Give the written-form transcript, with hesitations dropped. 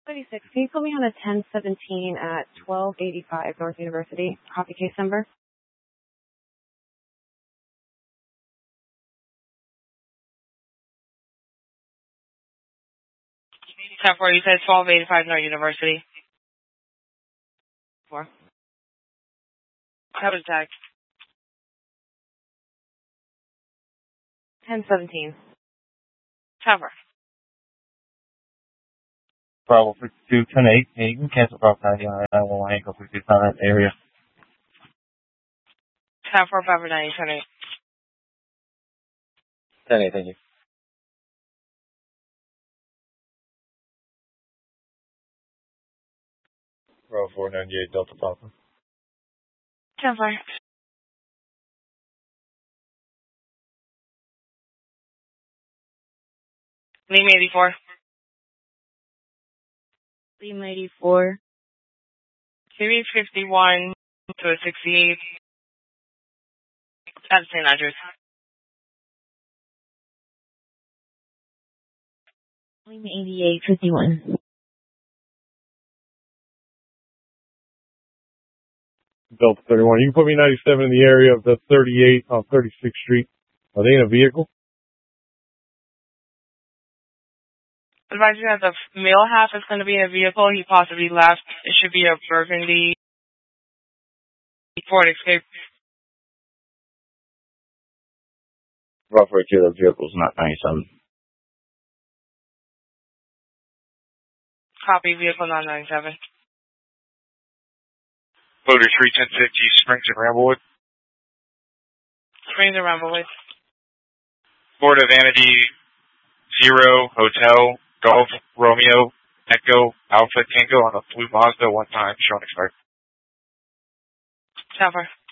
36. Can you put me on a 1017 at 1285 North University? Copy case number. Ten four. You said 1285 North University. 4. How was that? 1017. Cover. Bravo 52, 10-8. Hey, you can cancel Bravo 99. I will anchor 52 on that area. 10-4, Bravo 90, 10-8. 10-8, thank you. Bravo 498, Delta Papa. 10-4. Lima 84. Lima 84. Series 51 to a 68. At the same address. Lima 88, 51. Delta 31. You can put me 97 in the area of the 38 on 36th Street. Are they in a vehicle? Advising that the male half is going to be in a vehicle. He possibly left. It should be a burgundy Ford Escape. Rough right here, the vehicle's not 97. Copy, vehicle not 97. Motor 31050, Springs and Ramblewood. Springs and Ramblewood. Florida Vanity 0, Hotel, Golf, Romeo, Echo, Alpha Tango on a blue Mazda one time, showing expired. Cover.